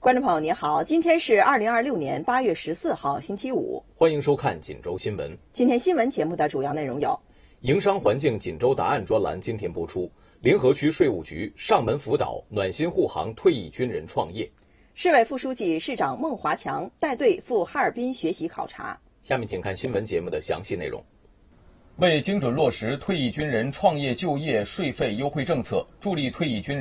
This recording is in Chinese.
观众朋友您好，今天是2026年8月14号星期五， 欢迎收看锦州新闻。 今天新闻节目的主要内容有： 营商环境锦州答案专栏今天播出，临河区税务局上门辅导暖心护航退役军人创业； 市委副书记、市长孟华强带队赴哈尔滨学习考察。 下面请看新闻节目的详细内容。为精准落实退役军人创业就业税费优惠政策，助力退役军人